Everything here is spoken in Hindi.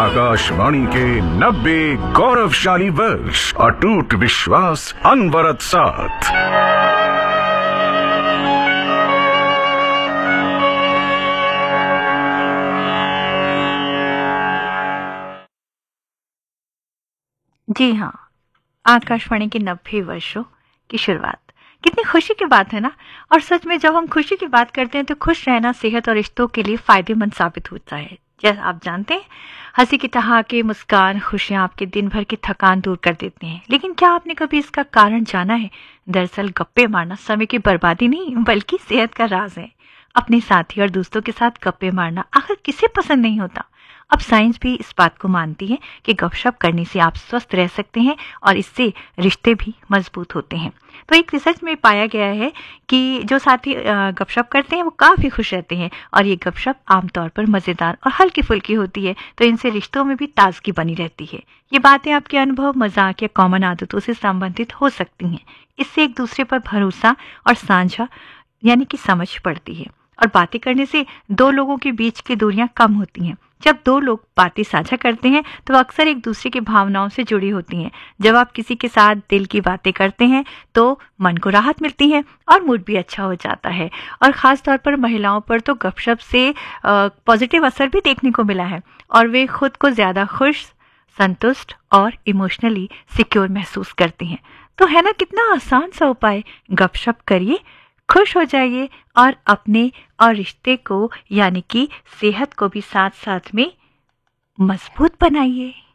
आकाशवाणी के 90 गौरवशाली वर्ष, अटूट विश्वास, अनवरत साथ। जी हाँ, आकाशवाणी के 90 वर्षों की शुरुआत कितनी खुशी की बात है ना। और सच में जब हम खुशी की बात करते हैं तो खुश रहना सेहत और रिश्तों के लिए फायदेमंद साबित होता है। जैसा आप जानते हैं, हंसी की ठहाके, मुस्कान, खुशियां आपके दिन भर की थकान दूर कर देती हैं। लेकिन क्या आपने कभी इसका कारण जाना है? दरअसल गप्पे मारना समय की बर्बादी नहीं बल्कि सेहत का राज है। अपने साथी और दोस्तों के साथ गप्पे मारना आखिर किसे पसंद नहीं होता। अब साइंस भी इस बात को मानती है कि गपशप करने से आप स्वस्थ रह सकते हैं और इससे रिश्ते भी मजबूत होते हैं। तो एक रिसर्च में पाया गया है कि जो साथी गपशप करते हैं वो काफ़ी खुश रहते हैं और ये गपशप आमतौर पर मज़ेदार और हल्की फुल्की होती है, तो इनसे रिश्तों में भी ताजगी बनी रहती है। ये बातें आपके अनुभव, मजाक या कॉमन आदतों से संबंधित हो सकती हैं। इससे एक दूसरे पर भरोसा और साझा यानी कि समझ पड़ती है और बातें करने से दो लोगों के बीच की दूरियां कम होती हैं। जब दो लोग बातें साझा करते हैं तो अक्सर एक दूसरे की भावनाओं से जुड़ी होती हैं। जब आप किसी के साथ दिल की बातें करते हैं तो मन को राहत मिलती है और मूड भी अच्छा हो जाता है। और ख़ास तौर पर महिलाओं पर तो गपशप से पॉजिटिव असर भी देखने को मिला है और वे खुद को ज़्यादा खुश, संतुष्ट और इमोशनली सिक्योर महसूस करती हैं। तो है ना कितना आसान सा उपाय। गपशप करिए, खुश हो जाइए और अपने और रिश्ते को यानी कि सेहत को भी साथ साथ में मजबूत बनाइए।